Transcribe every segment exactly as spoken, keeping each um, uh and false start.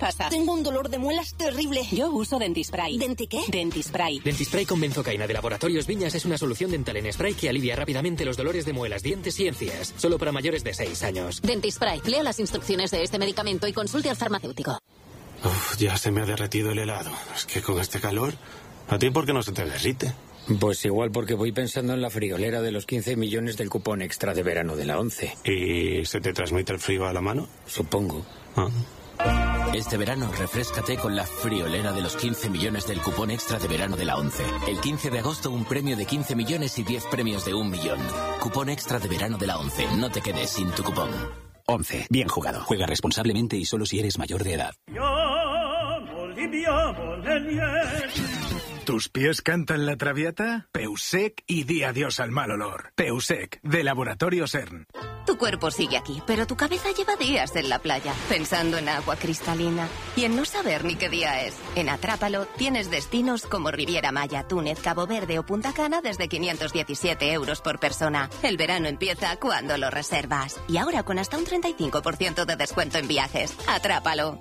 pasa? Tengo un dolor de muelas terrible. Yo uso Dentispray. ¿Denti qué? Dentispray. Dentispray con benzocaína de Laboratorios Viñas es una solución dental en spray que alivia rápidamente los dolores de muelas, dientes y encías. Solo para mayores de seis años. Dentispray. Lea las instrucciones de este medicamento y consulte al farmacéutico. Uf, ya se me ha derretido el helado. Es que con este calor... ¿A ti por qué no se te derrite? Pues igual porque voy pensando en la friolera de los quince millones del cupón extra de verano de la ONCE. ¿Y se te transmite el frío a la mano? Supongo. Ah. Este verano refréscate con la friolera de los quince millones del cupón extra de verano de la ONCE. El quince de agosto un premio de quince millones y diez premios de un millón. Cupón extra de verano de la ONCE. No te quedes sin tu cupón. ONCE. Bien jugado. Juega responsablemente y solo si eres mayor de edad. ¿Tus pies cantan la traviata? Peusec y di adiós al mal olor. Peusec, de Laboratorio CERN. Tu cuerpo sigue aquí, pero tu cabeza lleva días en la playa, pensando en agua cristalina y en no saber ni qué día es. En Atrápalo tienes destinos como Riviera Maya, Túnez, Cabo Verde o Punta Cana desde quinientos diecisiete euros por persona. El verano empieza cuando lo reservas. Y ahora con hasta un treinta y cinco por ciento de descuento en viajes. Atrápalo.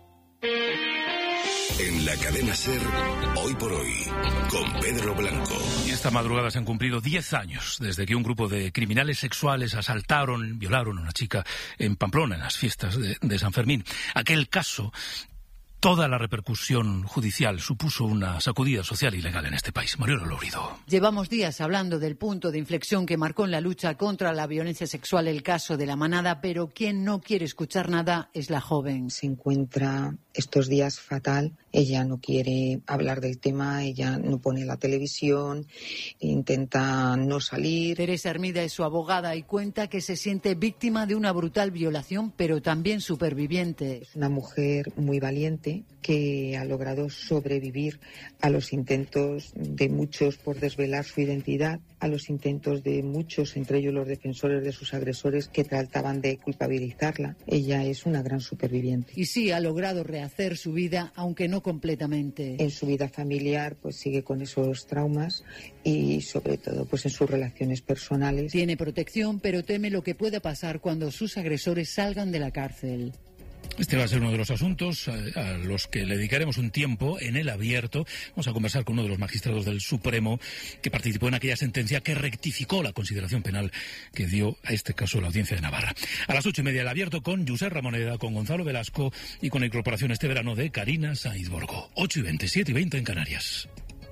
En la cadena SER, Hoy por Hoy, con Pedro Blanco. Y esta madrugada se han cumplido diez años desde que un grupo de criminales sexuales asaltaron, violaron a una chica en Pamplona, en las fiestas de, de San Fermín. Aquel caso, toda la repercusión judicial supuso una sacudida social y legal en este país. Mariano Lourido. Llevamos días hablando del punto de inflexión que marcó en la lucha contra la violencia sexual el caso de La Manada, pero quien no quiere escuchar nada es la joven. Se encuentra estos días fatal. Ella no quiere hablar del tema, ella no pone la televisión, intenta no salir. Teresa Hermida es su abogada y cuenta que se siente víctima de una brutal violación, pero también superviviente. Es una mujer muy valiente que ha logrado sobrevivir a los intentos de muchos por desvelar su identidad, a los intentos de muchos, entre ellos los defensores de sus agresores, que trataban de culpabilizarla. Ella es una gran superviviente. Y sí, ha logrado rehacer su vida, aunque no completamente. En su vida familiar, pues sigue con esos traumas y, sobre todo, pues en sus relaciones personales. Tiene protección, pero teme lo que pueda pasar cuando sus agresores salgan de la cárcel. Este va a ser uno de los asuntos a, a los que le dedicaremos un tiempo en el abierto. Vamos a conversar con uno de los magistrados del Supremo que participó en aquella sentencia que rectificó la consideración penal que dio a este caso la Audiencia de Navarra. A las ocho y media el abierto con Josep Ramoneda, con Gonzalo Velasco y con la incorporación este verano de Karina Sainz Borgo. ocho y veinte, siete y veinte en Canarias.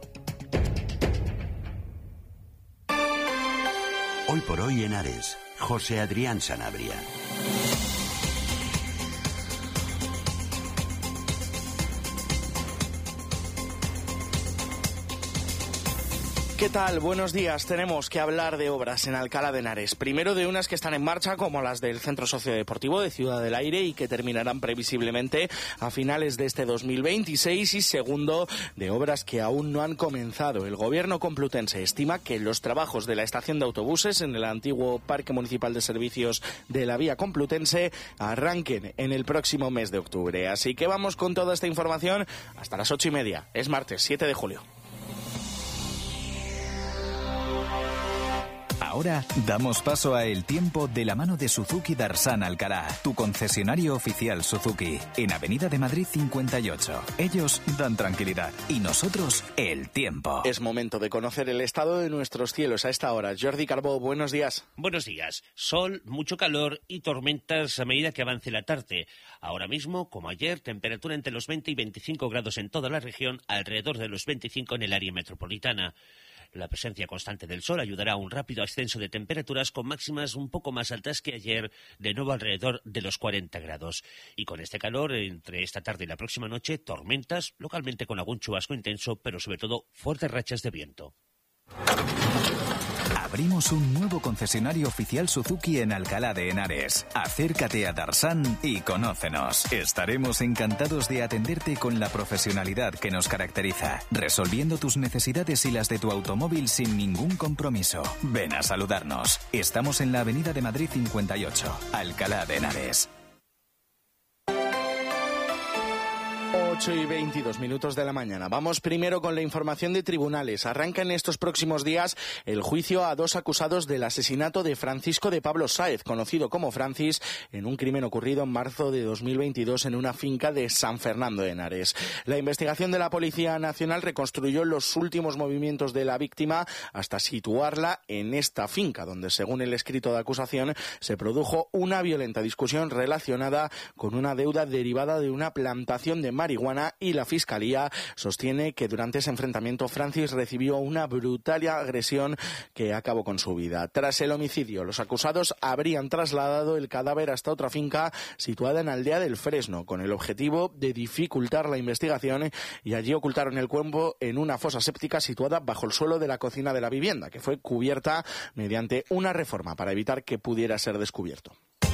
Hoy por hoy en Ares, José Adrián Sanabria. ¿Qué tal? Buenos días. Tenemos que hablar de obras en Alcalá de Henares. Primero de unas que están en marcha, como las del Centro Sociodeportivo de Ciudad del Aire y que terminarán previsiblemente a finales de este dos mil veintiséis. Y segundo, de obras que aún no han comenzado. El Gobierno complutense estima que los trabajos de la estación de autobuses en el antiguo Parque Municipal de Servicios de la Vía Complutense arranquen en el próximo mes de octubre. Así que vamos con toda esta información hasta las ocho y media. Es martes, siete de julio. Ahora damos paso a El Tiempo de la mano de Suzuki Darsan Alcalá, tu concesionario oficial Suzuki, en Avenida de Madrid cincuenta y ocho. Ellos dan tranquilidad y nosotros el tiempo. Es momento de conocer el estado de nuestros cielos a esta hora. Jordi Carbó, buenos días. Buenos días. Sol, mucho calor y tormentas a medida que avance la tarde. Ahora mismo, como ayer, temperatura entre los veinte y veinticinco grados en toda la región, alrededor de los veinticinco en el área metropolitana. La presencia constante del sol ayudará a un rápido ascenso de temperaturas con máximas un poco más altas que ayer, de nuevo alrededor de los cuarenta grados. Y con este calor, entre esta tarde y la próxima noche, tormentas, localmente con algún chubasco intenso, pero sobre todo fuertes rachas de viento. Abrimos un nuevo concesionario oficial Suzuki en Alcalá de Henares. Acércate a Darsan y conócenos. Estaremos encantados de atenderte con la profesionalidad que nos caracteriza, resolviendo tus necesidades y las de tu automóvil sin ningún compromiso. Ven a saludarnos. Estamos en la Avenida de Madrid cincuenta y ocho, Alcalá de Henares. ocho y veintidós minutos de la mañana. Vamos primero con la información de tribunales. Arranca en estos próximos días el juicio a dos acusados del asesinato de Francisco de Pablo Sáez, conocido como Francis, en un crimen ocurrido en marzo de dos mil veintidós en una finca de San Fernando de Henares. La investigación de la Policía Nacional reconstruyó los últimos movimientos de la víctima hasta situarla en esta finca, donde, según el escrito de acusación, se produjo una violenta discusión relacionada con una deuda derivada de una plantación de marihuana, y la Fiscalía sostiene que durante ese enfrentamiento Francis recibió una brutal agresión que acabó con su vida. Tras el homicidio, los acusados habrían trasladado el cadáver hasta otra finca situada en Aldea del Fresno, con el objetivo de dificultar la investigación, y allí ocultaron el cuerpo en una fosa séptica situada bajo el suelo de la cocina de la vivienda, que fue cubierta mediante una reforma para evitar que pudiera ser descubierto.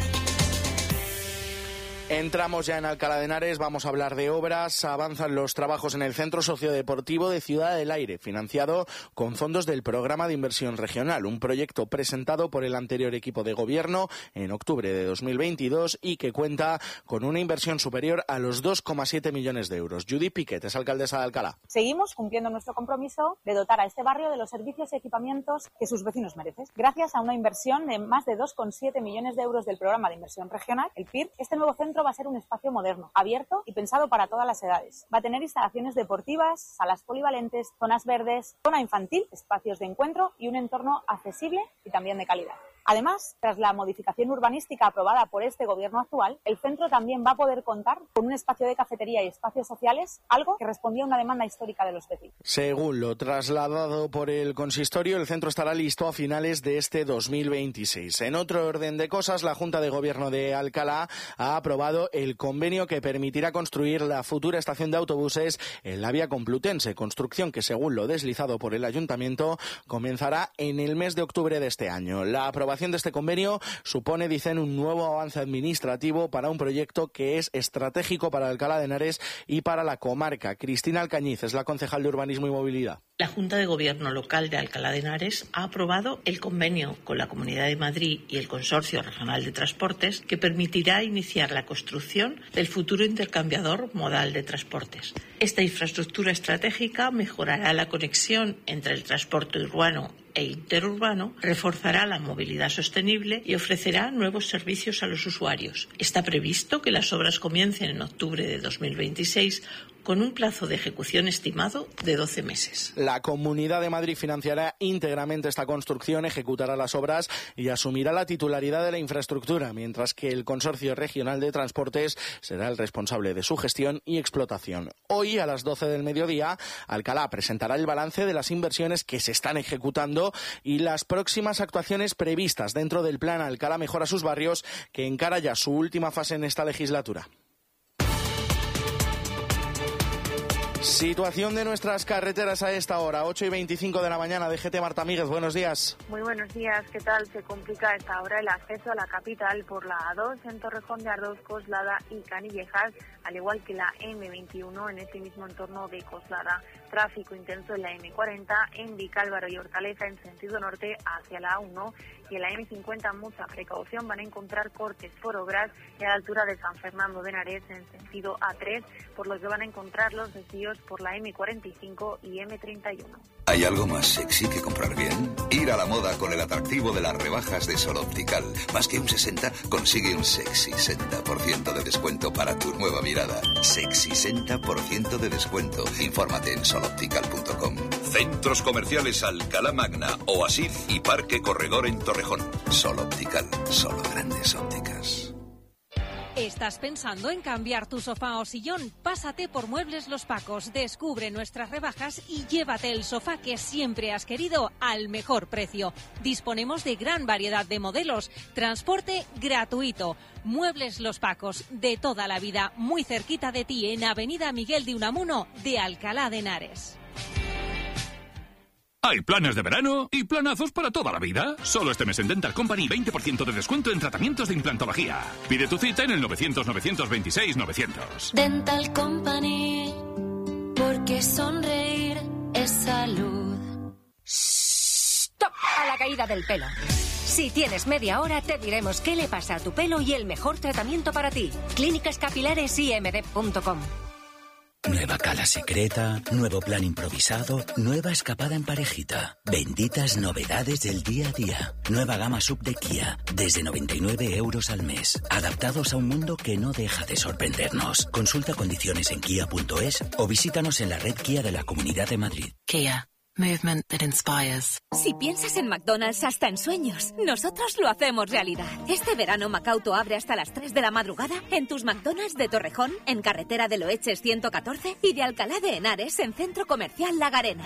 Entramos ya en Alcalá de Henares, vamos a hablar de obras. Avanzan los trabajos en el Centro Sociodeportivo de Ciudad del Aire, financiado con fondos del Programa de Inversión Regional, un proyecto presentado por el anterior equipo de gobierno en octubre de dos mil veintidós y que cuenta con una inversión superior a los dos coma siete millones de euros. Judy Piquet es alcaldesa de Alcalá. Seguimos cumpliendo nuestro compromiso de dotar a este barrio de los servicios y equipamientos que sus vecinos merecen. Gracias a una inversión de más de dos coma siete millones de euros del Programa de Inversión Regional, el P I R, este nuevo centro va a ser un espacio moderno, abierto y pensado para todas las edades. Va a tener instalaciones deportivas, salas polivalentes, zonas verdes, zona infantil, espacios de encuentro y un entorno accesible y también de calidad. Además, tras la modificación urbanística aprobada por este gobierno actual, el centro también va a poder contar con un espacio de cafetería y espacios sociales, algo que respondía a una demanda histórica de los vecinos. Según lo trasladado por el consistorio, el centro estará listo a finales de este dos mil veintiséis. En otro orden de cosas, la Junta de Gobierno de Alcalá ha aprobado el convenio que permitirá construir la futura estación de autobuses en la vía Complutense, construcción que, según lo deslizado por el Ayuntamiento, comenzará en el mes de octubre de este año. La aprobación de este convenio supone, dicen, un nuevo avance administrativo para un proyecto que es estratégico para Alcalá de Henares y para la comarca. Cristina Alcañiz es la concejal de Urbanismo y Movilidad. La Junta de Gobierno local de Alcalá de Henares ha aprobado el convenio con la Comunidad de Madrid y el Consorcio Regional de Transportes que permitirá iniciar la construcción del futuro intercambiador modal de transportes. Esta infraestructura estratégica mejorará la conexión entre el transporte urbano e interurbano, reforzará la movilidad sostenible y ofrecerá nuevos servicios a los usuarios. Está previsto que las obras comiencen en octubre de dos mil veintiséis con un plazo de ejecución estimado de doce meses. La Comunidad de Madrid financiará íntegramente esta construcción, ejecutará las obras y asumirá la titularidad de la infraestructura, mientras que el Consorcio Regional de Transportes será el responsable de su gestión y explotación. Hoy, a las doce del mediodía, Alcalá presentará el balance de las inversiones que se están ejecutando y las próximas actuaciones previstas dentro del plan Alcalá Mejora sus Barrios, que encara ya su última fase en esta legislatura. Situación de nuestras carreteras a esta hora, ocho y veinticinco de la mañana. D G T, Marta Míguez, buenos días. Muy buenos días, ¿qué tal? Se complica a esta hora el acceso a la capital por la A dos en Torrejón de Ardoz, Coslada y Canillejas, al igual que la eme veintiuno en este mismo entorno de Coslada. Tráfico intenso en la eme cuarenta en Vicálvaro y Hortaleza en sentido norte hacia la A uno, y en la eme cincuenta mucha precaución, van a encontrar cortes por obras a la altura de San Fernando de Henares en sentido A tres, por lo que van a encontrar los desvíos por la eme cuarenta y cinco y eme treinta y uno. ¿Hay algo más sexy que comprar bien? Ir a la moda con el atractivo de las rebajas de Sol Optical. Más que un sesenta, consigue un sexy sesenta por ciento de descuento para tu nueva mirada. Sexy sesenta por ciento de descuento. Infórmate en sol optical punto com. Centros comerciales Alcalá Magna, Oasis y Parque Corredor en Torrejón. Sol Optical, solo grandes ópticas. ¿Estás pensando en cambiar tu sofá o sillón? Pásate por Muebles Los Pacos, descubre nuestras rebajas y llévate el sofá que siempre has querido al mejor precio. Disponemos de gran variedad de modelos, transporte gratuito. Muebles Los Pacos, de toda la vida, muy cerquita de ti en Avenida Miguel de Unamuno de Alcalá de Henares. Hay planes de verano y planazos para toda la vida. Solo este mes en Dental Company veinte por ciento de descuento en tratamientos de implantología. Pide tu cita en el novecientos, novecientos veintiséis, novecientos. Dental Company, porque sonreír es salud. ¡Stop! A la caída del pelo. Si tienes media hora, te diremos qué le pasa a tu pelo y el mejor tratamiento para ti. Clínicas Capilares I M D punto com. Nueva cala secreta, nuevo plan improvisado, nueva escapada en parejita. Benditas novedades del día a día. Nueva gama sub de Kia, desde noventa y nueve euros al mes. Adaptados a un mundo que no deja de sorprendernos. Consulta condiciones en kia punto es o visítanos en la red Kia de la Comunidad de Madrid. Kia. Movement that inspires. Si piensas en McDonald's hasta en sueños, nosotros lo hacemos realidad. Este verano Macauto abre hasta las tres de la madrugada en tus McDonald's de Torrejón, en carretera de Loeches ciento catorce y de Alcalá de Henares en Centro Comercial La Garena.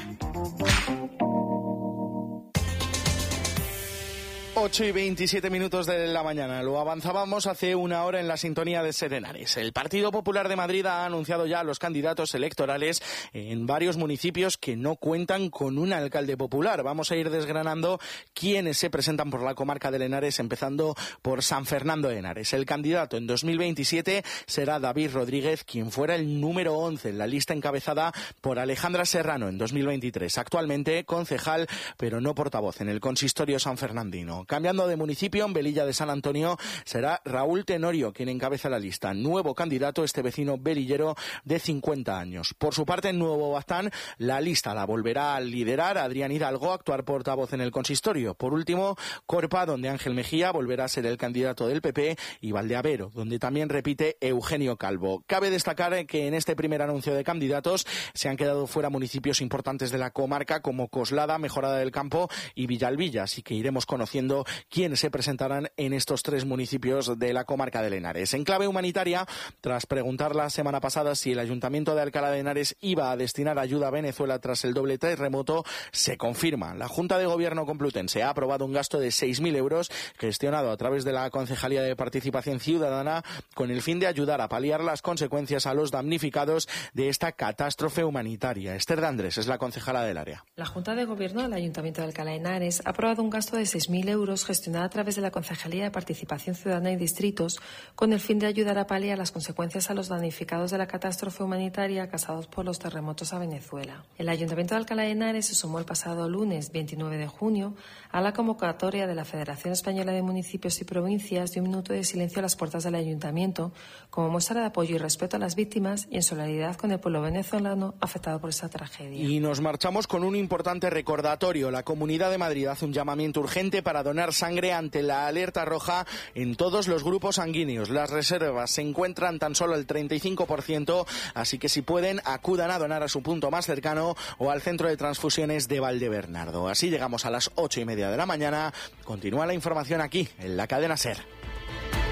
ocho y veintisiete minutos de la mañana. Lo avanzábamos hace una hora en la sintonía de Serenares. El Partido Popular de Madrid ha anunciado ya a los candidatos electorales en varios municipios que no cuentan con un alcalde popular. Vamos a ir desgranando quiénes se presentan por la comarca de Henares, empezando por San Fernando de Henares. El candidato en dos mil veintisiete será David Rodríguez, quien fuera el número once en la lista encabezada por Alejandra Serrano en dos mil veintitrés. Actualmente concejal, pero no portavoz en el consistorio sanfernandino. Cambiando de municipio, en Velilla de San Antonio será Raúl Tenorio quien encabeza la lista. Nuevo candidato, este vecino velillero de cincuenta años. Por su parte, en Nuevo Baztán, la lista la volverá a liderar Adrián Hidalgo, actuar portavoz en el consistorio. Por último, Corpa, donde Ángel Mejía volverá a ser el candidato del P P, y Valdeavero, donde también repite Eugenio Calvo. Cabe destacar que en este primer anuncio de candidatos se han quedado fuera municipios importantes de la comarca como Coslada, Mejorada del Campo y Villalbilla, así que iremos conociendo quiénes se presentarán en estos tres municipios de la comarca de Henares. En clave humanitaria, tras preguntar la semana pasada si el Ayuntamiento de Alcalá de Henares iba a destinar ayuda a Venezuela tras el doble terremoto, se confirma. La Junta de Gobierno Complutense ha aprobado un gasto de seis mil euros gestionado a través de la Concejalía de Participación Ciudadana con el fin de ayudar a paliar las consecuencias a los damnificados de esta catástrofe humanitaria. Esther de Andrés es la concejala del área. La Junta de Gobierno del Ayuntamiento de Alcalá de Henares ha aprobado un gasto de seis mil euros gestionada a través de la Concejalía de Participación Ciudadana y Distritos con el fin de ayudar a paliar las consecuencias a los damnificados de la catástrofe humanitaria causados por los terremotos a Venezuela. El Ayuntamiento de Alcalá de Henares se sumó el pasado lunes veintinueve de junio a la convocatoria de la Federación Española de Municipios y Provincias de un minuto de silencio a las puertas del Ayuntamiento como muestra de apoyo y respeto a las víctimas y en solidaridad con el pueblo venezolano afectado por esta tragedia. Y nos marchamos con un importante recordatorio. La Comunidad de Madrid hace un llamamiento urgente para donar sangre ante la alerta roja en todos los grupos sanguíneos. Las reservas se encuentran tan solo al treinta y cinco por ciento, así que si pueden, acudan a donar a su punto más cercano o al centro de transfusiones de Valdebernardo. Así llegamos a las ocho y media de la mañana. Continúa la información aquí, en la cadena SER.